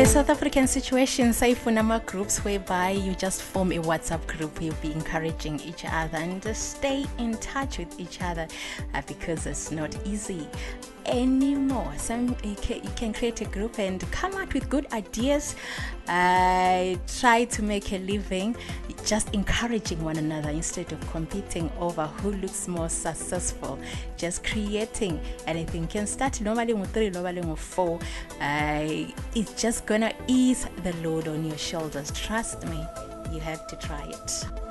South African situation, Saifunama groups whereby you just form a WhatsApp group, you'll be encouraging each other and just stay in touch with each other because it's not easy anymore. You can create a group and come out with good ideas. Try to make a living just encouraging one another instead of competing over who looks more successful. Just creating, anything can start normally with 3, normally with 4. It's just gonna ease the load on your shoulders. Trust me, you have to try it.